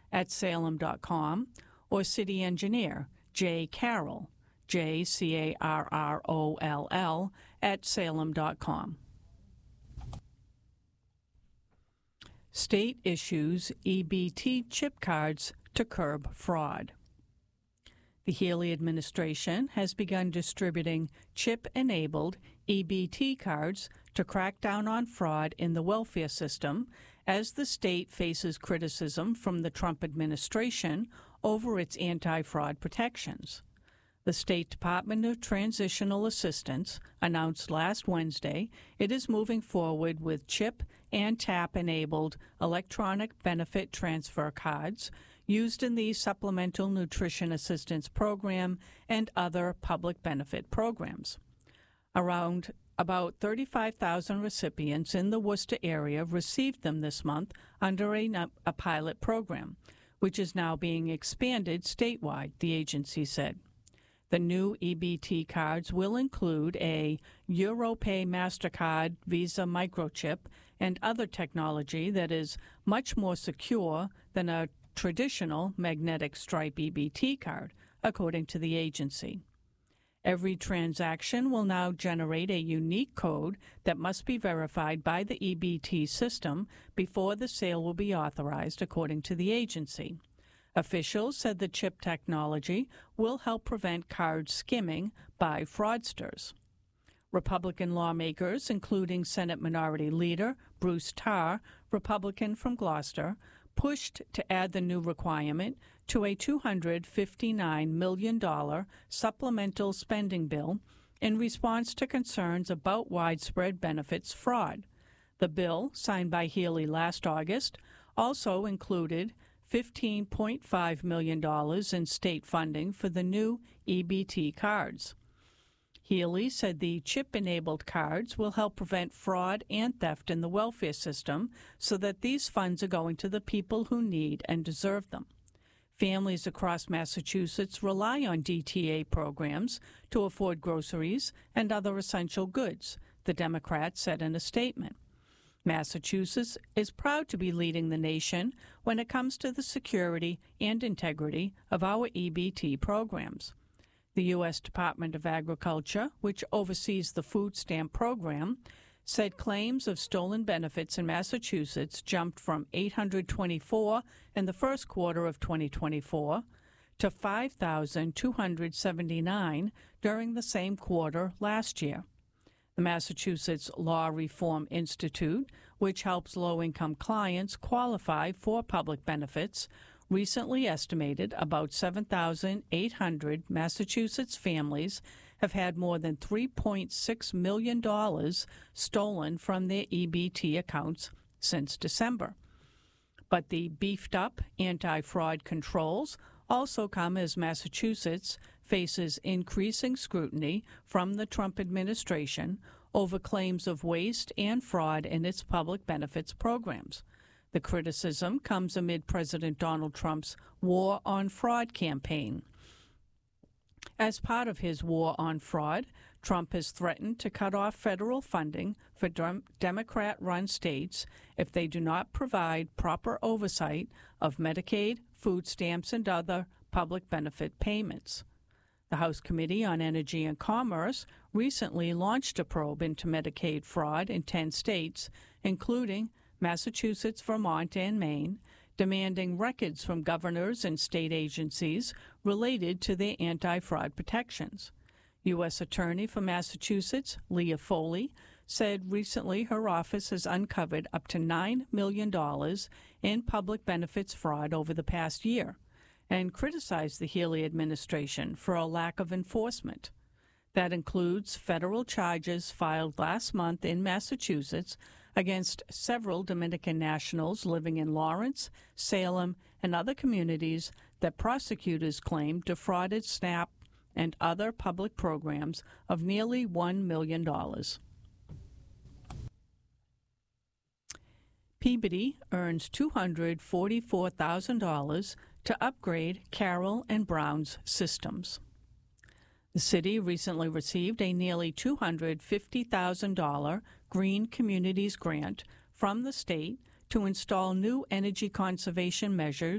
@salem.com, or city engineer J. Carroll, JCARROLL, @salem.com. State issues EBT chip cards to curb fraud. The Healey administration has begun distributing chip-enabled EBT cards to crack down on fraud in the welfare system as the state faces criticism from the Trump administration over its anti-fraud protections. The State Department of Transitional Assistance announced last Wednesday it is moving forward with chip and tap-enabled electronic benefit transfer cards used in the Supplemental Nutrition Assistance Program and other public benefit programs. About 35,000 recipients in the Worcester area received them this month under a pilot program, which is now being expanded statewide, the agency said. The new EBT cards will include a Europay MasterCard Visa microchip and other technology that is much more secure than a traditional magnetic stripe EBT card, according to the agency. Every transaction will now generate a unique code that must be verified by the EBT system before the sale will be authorized, according to the agency. Officials said the chip technology will help prevent card skimming by fraudsters. Republican lawmakers, including Senate Minority Leader Bruce Tarr, Republican from Gloucester, pushed to add the new requirement to a $259 million supplemental spending bill in response to concerns about widespread benefits fraud. The bill, signed by Healey last August, also included $15.5 million in state funding for the new EBT cards. Healey said the chip-enabled cards will help prevent fraud and theft in the welfare system so that these funds are going to the people who need and deserve them. Families across Massachusetts rely on DTA programs to afford groceries and other essential goods, the Democrats said in a statement. Massachusetts is proud to be leading the nation when it comes to the security and integrity of our EBT programs. The U.S. Department of Agriculture, which oversees the food stamp program, said claims of stolen benefits in Massachusetts jumped from 824 in the first quarter of 2024 to 5,279 during the same quarter last year. The Massachusetts Law Reform Institute, which helps low-income clients qualify for public benefits, recently estimated about 7,800 Massachusetts families have had more than $3.6 million stolen from their EBT accounts since December. But the beefed-up anti-fraud controls also come as Massachusetts faces increasing scrutiny from the Trump administration over claims of waste and fraud in its public benefits programs. The criticism comes amid President Donald Trump's War on Fraud campaign. As part of his war on fraud, Trump has threatened to cut off federal funding for Democrat-run states if they do not provide proper oversight of Medicaid, food stamps, and other public benefit payments. The House Committee on Energy and Commerce recently launched a probe into Medicaid fraud in 10 states, including Massachusetts, Vermont, and Maine, demanding records from governors and state agencies related to their anti-fraud protections. U.S. Attorney for Massachusetts, Leah Foley, said recently her office has uncovered up to $9 million in public benefits fraud over the past year, and criticized the Healey administration for a lack of enforcement. That includes federal charges filed last month in Massachusetts against several Dominican nationals living in Lawrence, Salem, and other communities that prosecutors claim defrauded SNAP and other public programs of nearly $1 million. Peabody earns $244,000 to upgrade Carroll and Brown's systems. The city recently received a nearly $250,000 Green Communities grant from the state to install new energy conservation measures